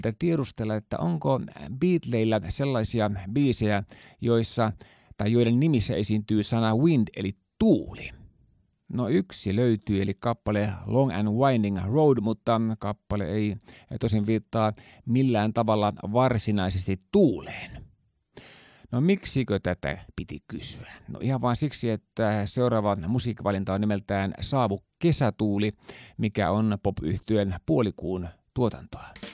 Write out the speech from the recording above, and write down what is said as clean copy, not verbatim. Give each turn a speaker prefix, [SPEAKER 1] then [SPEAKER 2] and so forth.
[SPEAKER 1] tiedustella, että onko Beatleillä sellaisia biisejä, joiden nimissä esiintyy sana wind eli tuuli. No yksi löytyy, eli kappale Long and Winding Road, mutta kappale ei tosin viittaa millään tavalla varsinaisesti tuuleen. No miksikö tätä piti kysyä? No ihan vaan siksi, että seuraava musiikkivalinta on nimeltään Saavu kesätuuli, mikä on pop-yhtyeen Puolikuun tuotantoa.